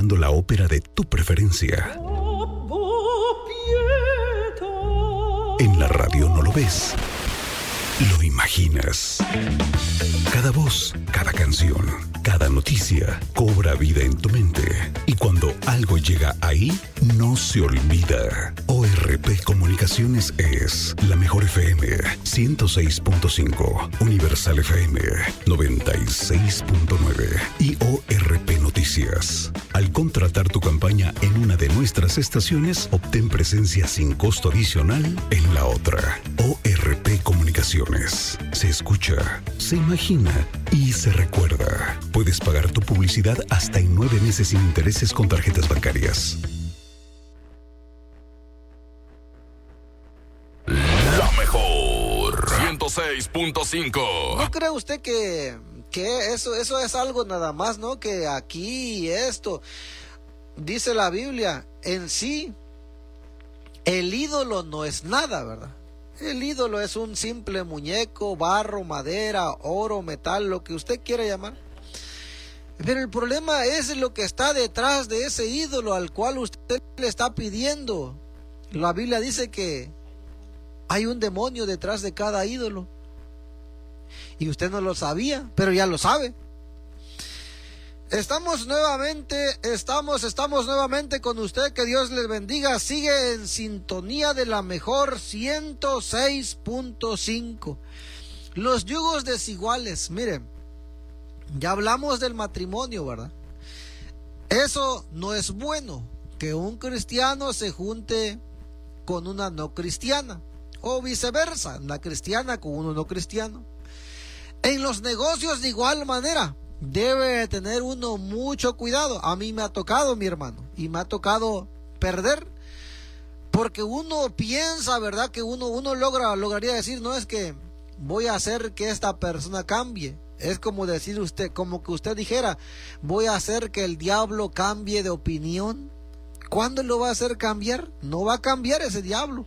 escuchando la ópera de tu preferencia. En la radio no lo ves, lo imaginas. Cada voz, cada canción, cada noticia cobra vida en tu mente. Y cuando algo llega ahí, no se olvida. ORP Comunicaciones es la mejor FM 106.5, Universal FM 96.9 y ORP Noticias. Al contratar tu campaña en una de nuestras estaciones, obtén presencia sin costo adicional en la otra. ORP Comunicaciones. Se escucha, se imagina y se recuerda. Puedes pagar tu publicidad hasta en 9 meses sin intereses con tarjetas bancarias. La mejor 106.5. ¿No cree usted que eso es algo nada más, no? Que aquí esto dice la Biblia, en sí el ídolo no es nada, ¿verdad? El ídolo es un simple muñeco, barro, madera, oro, metal, lo que usted quiera llamar. Pero el problema es lo que está detrás de ese ídolo al cual usted le está pidiendo. La Biblia dice que hay un demonio detrás de cada ídolo. Y usted no lo sabía, pero ya lo sabe. Estamos nuevamente con usted. Que Dios les bendiga. Sigue en sintonía de la mejor 106.5. Los yugos desiguales. Miren, ya hablamos del matrimonio, ¿verdad? Eso no es bueno, que un cristiano se junte con una no cristiana, o viceversa, la cristiana con uno no cristiano. En los negocios de igual manera, debe tener uno mucho cuidado. A mí me ha tocado, mi hermano, y me ha tocado perder, porque uno piensa, ¿verdad?, que uno lograría decir, no, es que voy a hacer que esta persona cambie. Es como decir usted, como que usted dijera, voy a hacer que el diablo cambie de opinión. ¿Cuándo lo va a hacer cambiar? No va a cambiar ese diablo.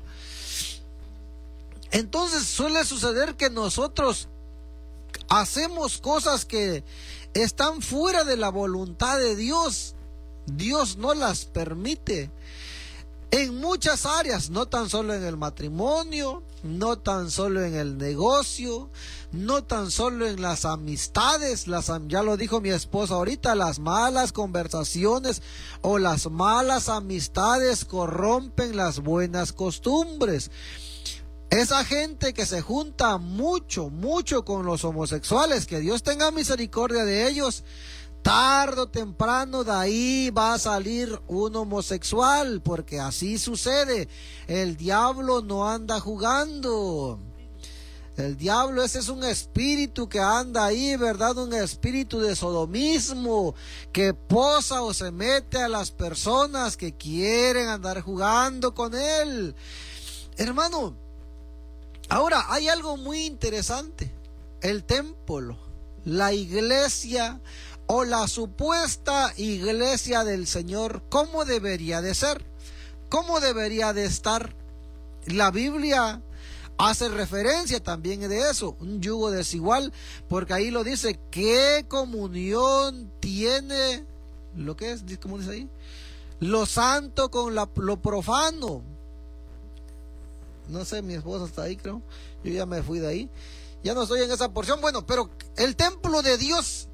Entonces suele suceder que nosotros hacemos cosas que están fuera de la voluntad de Dios. Dios no las permite. En muchas áreas, no tan solo en el matrimonio, no tan solo en el negocio, no tan solo en las amistades, ya lo dijo mi esposa ahorita, las malas conversaciones o las malas amistades corrompen las buenas costumbres. Esa gente que se junta mucho con los homosexuales, que Dios tenga misericordia de ellos, tarde o temprano de ahí va a salir un homosexual, porque así sucede. El diablo no anda jugando. El diablo, ese es un espíritu que anda ahí, ¿verdad? Un espíritu de sodomismo que posa o se mete a las personas que quieren andar jugando con él. Hermano, ahora hay algo muy interesante. El templo, la iglesia o la supuesta iglesia del Señor, ¿cómo debería de ser? ¿Cómo debería de estar? La Biblia hace referencia también de eso, un yugo desigual, porque ahí lo dice, ¿qué comunión tiene lo que es? ¿Cómo dice ahí? Lo santo con lo profano. No sé, mi esposa está ahí, creo. Yo ya me fui de ahí. Ya no estoy en esa porción. Bueno, pero el templo de Dios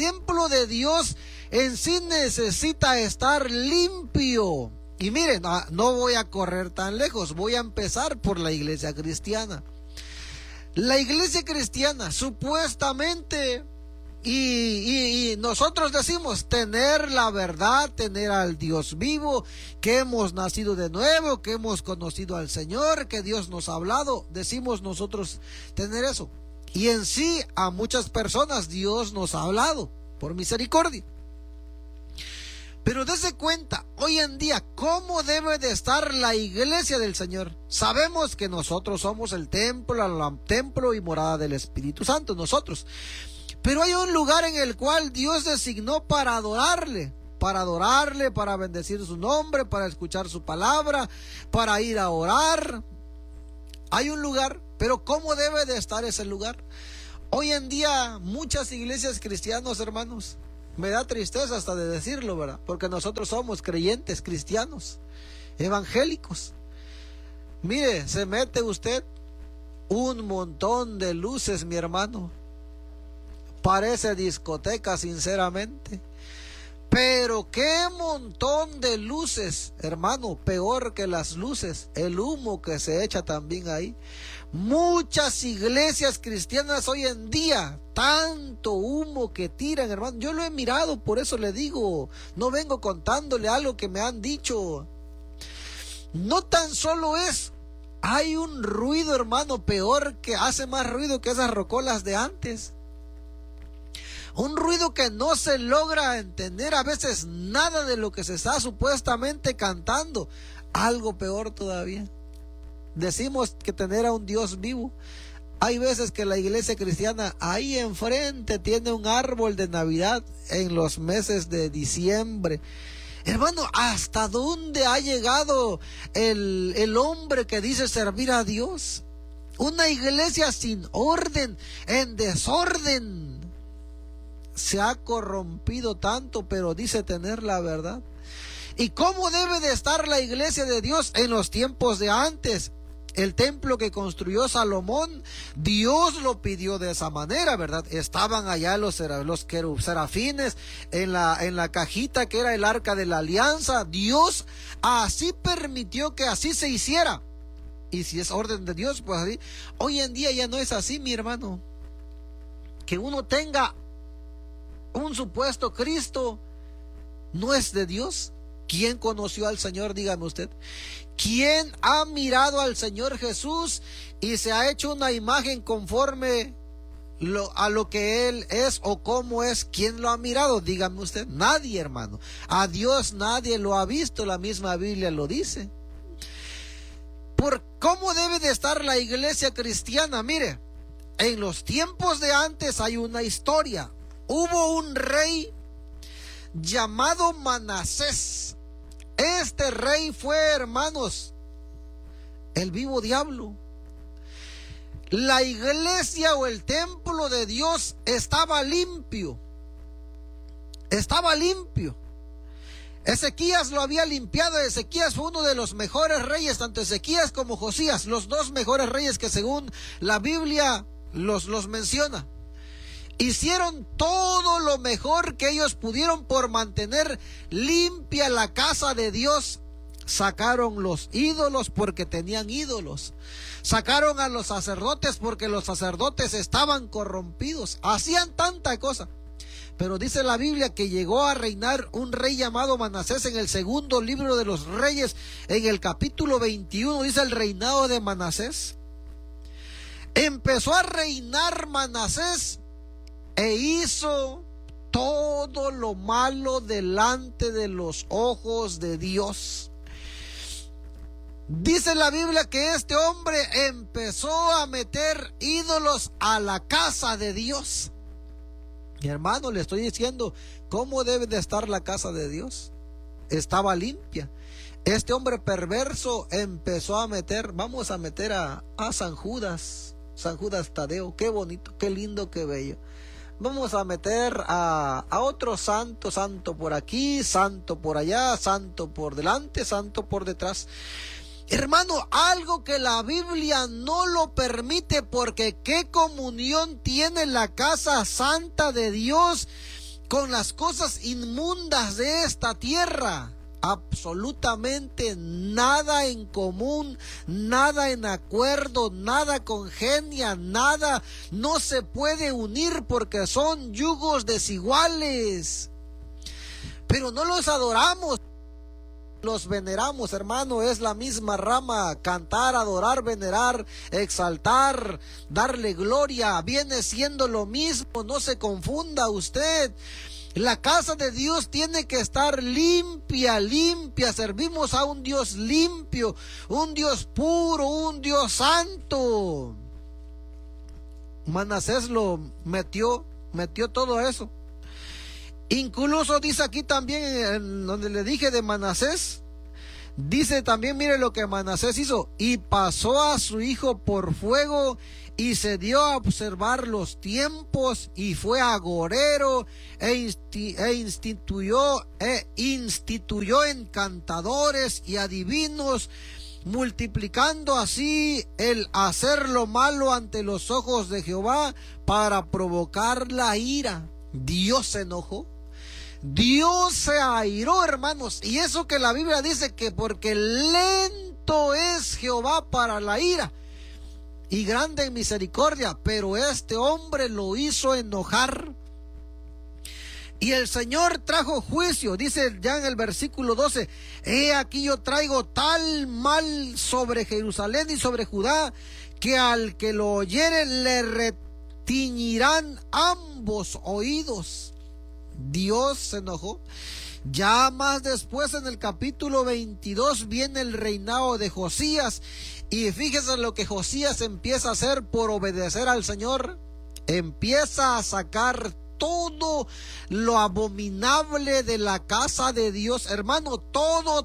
en sí necesita estar limpio. Y miren, no voy a correr tan lejos, voy a empezar por la iglesia cristiana. La iglesia cristiana supuestamente, y nosotros decimos tener la verdad, tener al Dios vivo, que hemos nacido de nuevo, que hemos conocido al Señor, que Dios nos ha hablado, decimos nosotros tener eso. Y en sí a muchas personas Dios nos ha hablado por misericordia. Pero dése cuenta, hoy en día, ¿cómo debe de estar la iglesia del Señor? Sabemos que nosotros somos el templo y morada del Espíritu Santo, nosotros. Pero hay un lugar en el cual Dios designó para adorarle, para bendecir su nombre, para escuchar su palabra, para ir a orar. Hay un lugar, pero ¿cómo debe de estar ese lugar? Hoy en día, muchas iglesias cristianas, hermanos, Me da tristeza hasta de decirlo, ¿verdad? Porque nosotros somos creyentes, cristianos, evangélicos. Mire, se mete usted un montón de luces, mi hermano. Parece discoteca, sinceramente. Pero qué montón de luces, hermano, peor que las luces, el humo que se echa también ahí. Muchas iglesias cristianas hoy en día, tanto humo que tiran, hermano. Yo lo he mirado, por eso le digo, no vengo contándole algo que me han dicho. No tan solo es, hay un ruido, hermano, peor, que hace más ruido que esas rocolas de antes. Un ruido que no se logra entender a veces nada de lo que se está supuestamente cantando. Algo peor todavía. Decimos que tener a un Dios vivo. Hay veces que la iglesia cristiana ahí enfrente tiene un árbol de Navidad en los meses de diciembre. Hermano, ¿hasta dónde ha llegado el hombre que dice servir a Dios? Una iglesia sin orden, en desorden. Se ha corrompido tanto, pero dice tener la verdad. ¿Y cómo debe de estar la iglesia de Dios en los tiempos de antes? El templo que construyó Salomón, Dios lo pidió de esa manera, ¿verdad? Estaban allá los serafines en la cajita que era el arca de la alianza. Dios así permitió que así se hiciera. Y si es orden de Dios, pues así. Hoy en día ya no es así, mi hermano. Que uno tenga un supuesto Cristo no es de Dios. ¿Quién conoció al Señor? Dígame usted. ¿Quién ha mirado al Señor Jesús y se ha hecho una imagen conforme a lo que Él es o cómo es? ¿Quién lo ha mirado? Dígame usted. Nadie, hermano. A Dios nadie lo ha visto. La misma Biblia lo dice. ¿Por cómo debe de estar la iglesia cristiana? Mire, en los tiempos de antes hay una historia. Hubo un rey llamado Manasés. Este rey fue, hermanos, el vivo diablo. La iglesia o el templo de Dios estaba limpio. Estaba limpio. Ezequías lo había limpiado. Ezequías fue uno de los mejores reyes, tanto Ezequías como Josías, los dos mejores reyes que según la Biblia los menciona. Hicieron todo lo mejor que ellos pudieron por mantener limpia la casa de Dios. Sacaron los ídolos porque tenían ídolos. Sacaron a los sacerdotes porque los sacerdotes estaban corrompidos. Hacían tanta cosa. Pero dice la Biblia que llegó a reinar un rey llamado Manasés en el segundo libro de los Reyes. En el capítulo 21 dice el reinado de Manasés. Empezó a reinar Manasés e hizo todo lo malo delante de los ojos de Dios. Dice la Biblia que este hombre empezó a meter ídolos a la casa de Dios. Mi hermano, le estoy diciendo cómo debe de estar la casa de Dios. Estaba limpia. Este hombre perverso empezó a meter, vamos a meter a San Judas Tadeo. Qué bonito, qué lindo, qué bello. Vamos a meter a otro santo por aquí, santo por allá, santo por delante, santo por detrás. Hermano, algo que la Biblia no lo permite, porque ¿qué comunión tiene la casa santa de Dios con las cosas inmundas de esta tierra? Absolutamente nada en común, nada en acuerdo, nada congenia, nada, no se puede unir porque son yugos desiguales. Pero no los adoramos, los veneramos, hermano. Es la misma rama. Cantar, adorar, venerar, exaltar, darle gloria, viene siendo lo mismo. No se confunda usted. La casa de Dios tiene que estar limpia, limpia. Servimos a un Dios limpio, un Dios puro, un Dios santo. Manasés lo metió todo eso. Incluso dice aquí también, en donde le dije de Manasés, dice también, mire lo que Manasés hizo: y pasó a su hijo por fuego y se dio a observar los tiempos, y fue agorero, e instituyó encantadores y adivinos, multiplicando así el hacer lo malo ante los ojos de Jehová para provocar la ira. Dios se enojó. Dios se airó, hermanos, y eso que la Biblia dice que porque lento es Jehová para la ira y grande en misericordia, pero este hombre lo hizo enojar. Y el Señor trajo juicio, dice ya en el versículo 12, he aquí yo traigo tal mal sobre Jerusalén y sobre Judá, que al que lo oyere le retiñirán ambos oídos. Dios se enojó. Ya más después, en el capítulo 22, viene el reinado de Josías, y fíjese lo que Josías empieza a hacer por obedecer al Señor. Empieza a sacar todo lo abominable de la casa de Dios, hermano, todo.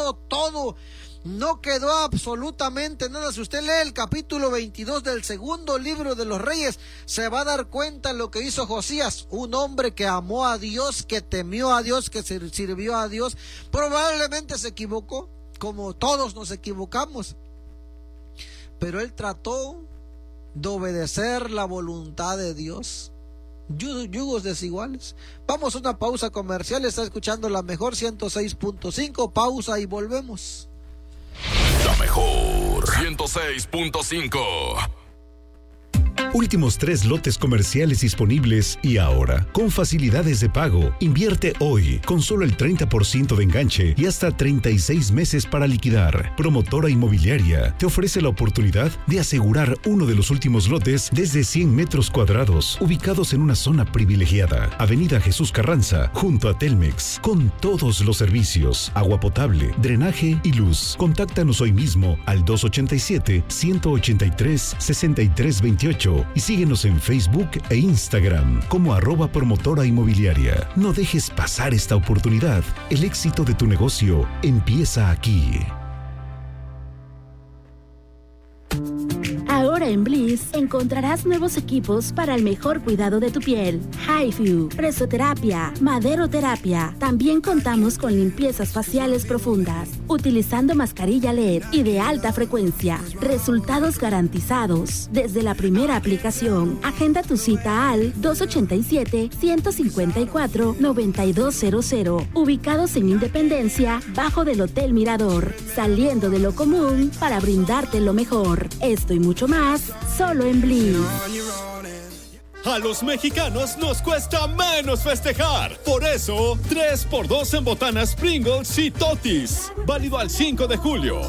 No quedó absolutamente nada. Si usted lee el capítulo 22 del segundo libro de los Reyes, se va a dar cuenta de lo que hizo Josías, un hombre que amó a Dios, que temió a Dios, que sirvió a Dios. Probablemente se equivocó, como todos nos equivocamos, pero él trató de obedecer la voluntad de Dios. Yugos desiguales. Vamos a una pausa comercial. Está escuchando la mejor 106.5. Pausa y volvemos. La mejor 106.5. Últimos 3 lotes comerciales disponibles y ahora, con facilidades de pago. Invierte hoy con solo el 30% de enganche y hasta 36 meses para liquidar. Promotora Inmobiliaria te ofrece la oportunidad de asegurar uno de los últimos lotes desde 100 metros cuadrados, ubicados en una zona privilegiada. Avenida Jesús Carranza, junto a Telmex, con todos los servicios, agua potable, drenaje y luz. Contáctanos hoy mismo al 287-183-6328 y síguenos en Facebook e Instagram como @promotora inmobiliaria. No dejes pasar esta oportunidad. El éxito de tu negocio empieza aquí. Ahora en Bliss encontrarás nuevos equipos para el mejor cuidado de tu piel. HIFU, presoterapia, maderoterapia. También contamos con limpiezas faciales profundas, utilizando mascarilla LED y de alta frecuencia. Resultados garantizados desde la primera aplicación. Agenda tu cita al 287-154-9200. Ubicados en Independencia, bajo del Hotel Mirador. Saliendo de lo común para brindarte lo mejor. Esto y mucho más, solo en Bliss. A los mexicanos nos cuesta menos festejar. Por eso, 3x2 en botanas Pringles y Totis. Válido al 5 de julio.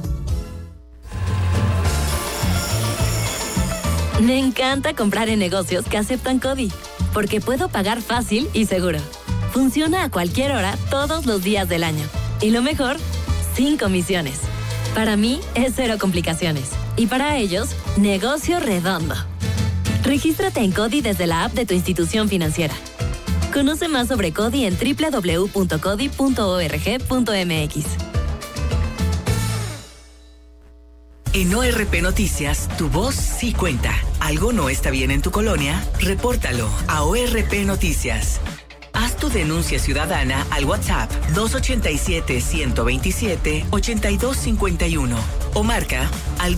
Me encanta comprar en negocios que aceptan CODI, porque puedo pagar fácil y seguro. Funciona a cualquier hora, todos los días del año. Y lo mejor, sin comisiones. Para mí, es cero complicaciones. Y para ellos, negocio redondo. Regístrate en CODI desde la app de tu institución financiera. Conoce más sobre CODI en www.codi.org.mx. En ORP Noticias, tu voz sí cuenta. ¿Algo no está bien en tu colonia? Repórtalo a ORP Noticias. Haz tu denuncia ciudadana al WhatsApp 287-127-8251 o marca al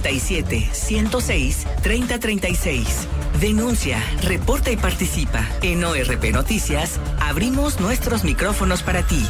287-106-3036. Denuncia, reporta y participa. En ORP Noticias, abrimos nuestros micrófonos para ti.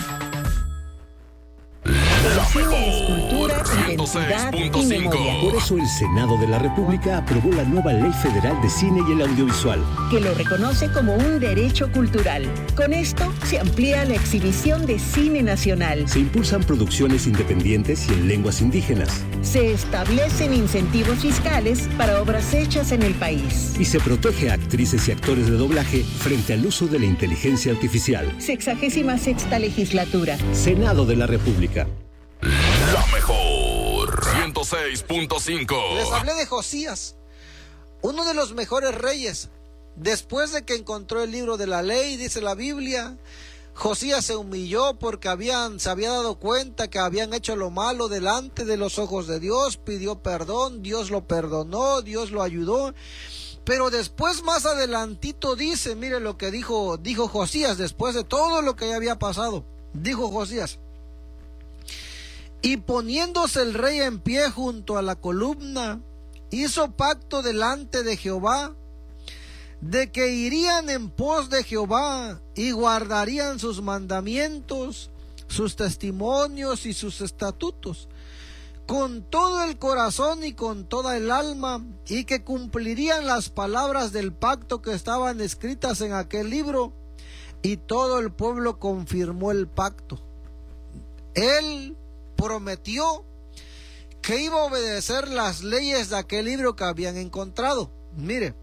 Escultura, identidad y memoria. Por eso el Senado de la República aprobó la nueva Ley Federal de Cine y el Audiovisual, que lo reconoce como un derecho cultural. Con esto se amplía la exhibición de cine nacional. Se impulsan producciones independientes y en lenguas indígenas. Se establecen incentivos fiscales para obras hechas en el país. Y se protege a actrices y actores de doblaje frente al uso de la inteligencia artificial. 66ª legislatura. Senado de la República. La mejor 106.5. Les hablé de Josías, uno de los mejores reyes. Después de que encontró el libro de la ley, dice la Biblia, Josías se humilló porque se había dado cuenta que habían hecho lo malo delante de los ojos de Dios, pidió perdón, Dios lo perdonó, Dios lo ayudó. Pero después, más adelantito dice, mire lo que dijo Josías después de todo lo que ya había pasado. Dijo Josías: y poniéndose el rey en pie junto a la columna, hizo pacto delante de Jehová, de que irían en pos de Jehová y guardarían sus mandamientos, sus testimonios y sus estatutos, con todo el corazón y con toda el alma, y que cumplirían las palabras del pacto que estaban escritas en aquel libro. Y todo el pueblo confirmó el pacto. Él prometió que iba a obedecer las leyes de aquel libro que habían encontrado. Mire,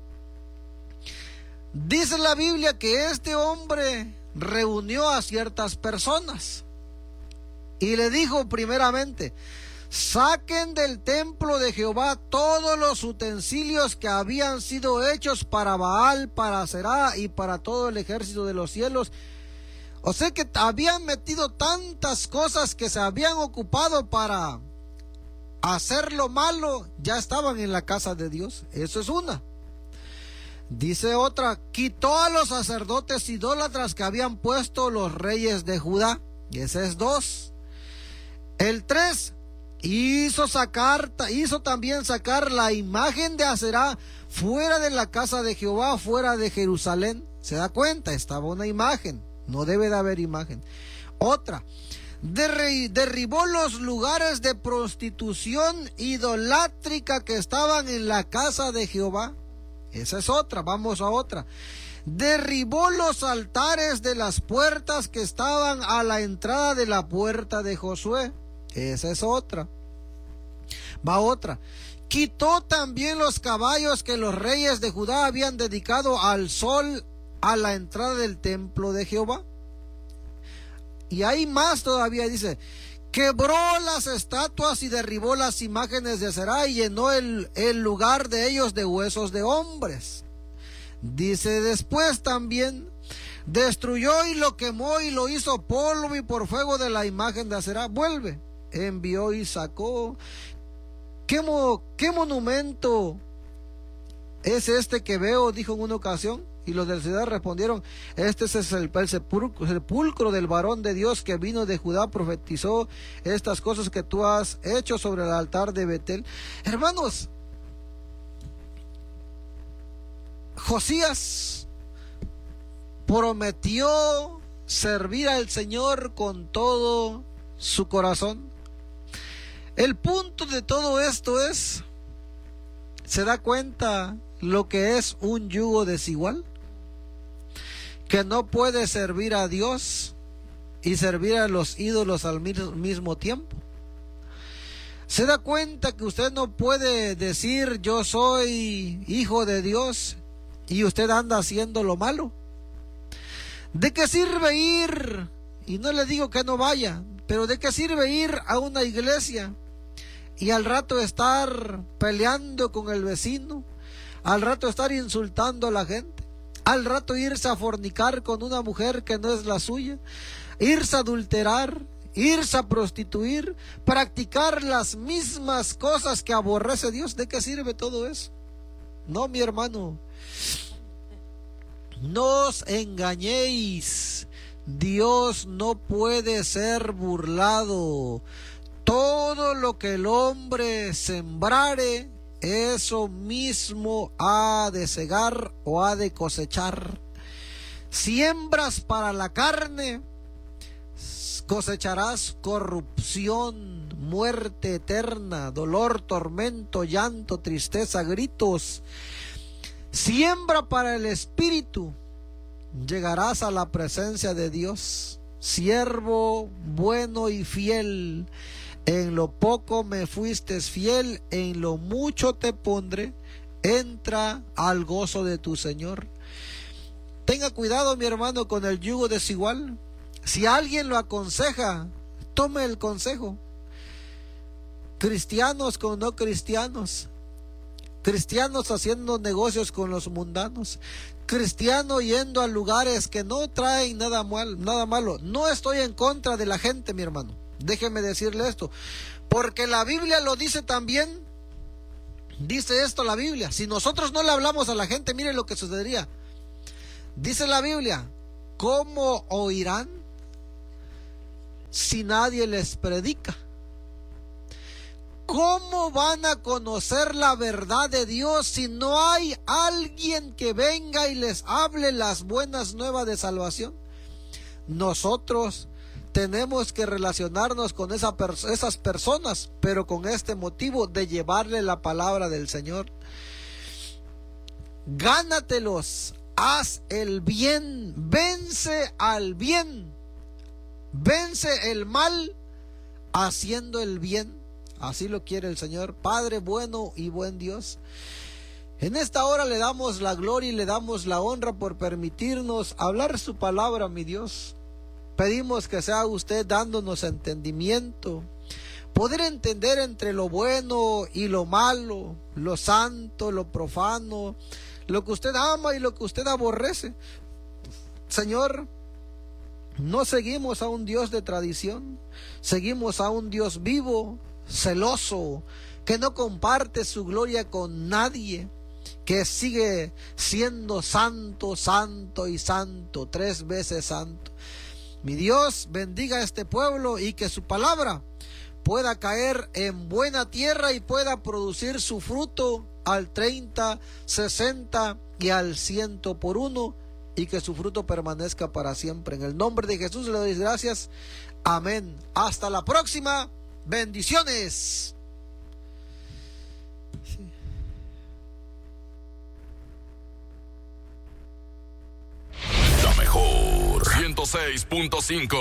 dice la Biblia que este hombre reunió a ciertas personas y le dijo primeramente: saquen del templo de Jehová todos los utensilios que habían sido hechos para Baal, para Será y para todo el ejército de los cielos. O sea que habían metido tantas cosas que se habían ocupado para hacer lo malo, ya estaban en la casa de Dios. Eso es una. Dice otra: quitó a los sacerdotes idólatras que habían puesto los reyes de Judá. Y ese es dos. El 3: hizo también sacar la imagen de Aserá fuera de la casa de Jehová, fuera de Jerusalén. ¿Se da cuenta? Estaba una imagen. No debe de haber imagen. Otra: derribó los lugares de prostitución idolátrica que estaban en la casa de Jehová. Esa es otra. Vamos a otra. Derribó los altares de las puertas que estaban a la entrada de la puerta de Josué. Esa es otra. Va otra. Quitó también los caballos que los reyes de Judá habían dedicado al sol a la entrada del templo de Jehová. Y hay más todavía, dice: quebró las estatuas y derribó las imágenes de Aserá y llenó el lugar de ellos de huesos de hombres. Dice después también: destruyó y lo quemó y lo hizo polvo y por fuego de la imagen de Aserá. Vuelve, envió y sacó. ¿Qué monumento es este que veo?, dijo en una ocasión. Y los de la ciudad respondieron: este es el sepulcro del varón de Dios que vino de Judá, profetizó estas cosas que tú has hecho sobre el altar de Betel. Hermanos, Josías prometió servir al Señor con todo su corazón. El punto de todo esto es, ¿se da cuenta lo que es un yugo desigual? Que no puede servir a Dios y servir a los ídolos al mismo tiempo. ¿Se da cuenta que usted no puede decir yo soy hijo de Dios y usted anda haciendo lo malo? ¿De qué sirve ir? Y no le digo que no vaya, pero ¿de qué sirve ir a una iglesia y al rato estar peleando con el vecino, al rato estar insultando a la gente, al rato irse a fornicar con una mujer que no es la suya, irse a adulterar, irse a prostituir, practicar las mismas cosas que aborrece Dios? ¿De qué sirve todo eso? No, mi hermano, no os engañéis. Dios no puede ser burlado. Todo lo que el hombre sembrare, eso mismo ha de segar o ha de cosechar. Siembras para la carne, cosecharás corrupción, muerte eterna, dolor, tormento, llanto, tristeza, gritos. Siembra para el espíritu, llegarás a la presencia de Dios. Siervo bueno y fiel, en lo poco me fuiste fiel, en lo mucho te pondré, entra al gozo de tu Señor. Tenga cuidado, mi hermano, con el yugo desigual. Si alguien lo aconseja, tome el consejo. Cristianos con no cristianos, cristianos haciendo negocios con los mundanos, cristiano yendo a lugares que no traen nada malo. No estoy en contra de la gente, mi hermano. Déjeme decirle esto, porque la Biblia lo dice también. Dice esto la Biblia: si nosotros no le hablamos a la gente, mire lo que sucedería. Dice la Biblia: ¿cómo oirán si nadie les predica? ¿Cómo van a conocer la verdad de Dios si no hay alguien que venga y les hable las buenas nuevas de salvación? Nosotros tenemos que relacionarnos con esas personas, pero con este motivo de llevarle la palabra del Señor. Gánatelos, haz el bien, vence al bien, vence el mal haciendo el bien. Así lo quiere el Señor, Padre bueno y buen Dios. En esta hora le damos la gloria y le damos la honra por permitirnos hablar su palabra, mi Dios. Pedimos que sea usted dándonos entendimiento, poder entender entre lo bueno y lo malo, lo santo, lo profano, lo que usted ama y lo que usted aborrece. Señor, no seguimos a un Dios de tradición, seguimos a un Dios vivo, celoso, que no comparte su gloria con nadie, que sigue siendo santo, santo y santo, 3 veces santo. Mi Dios, bendiga a este pueblo y que su palabra pueda caer en buena tierra y pueda producir su fruto al 30, 60 y al 100 por 1, y que su fruto permanezca para siempre. En el nombre de Jesús le doy gracias. Amén. Hasta la próxima. Bendiciones. La mejor 106.5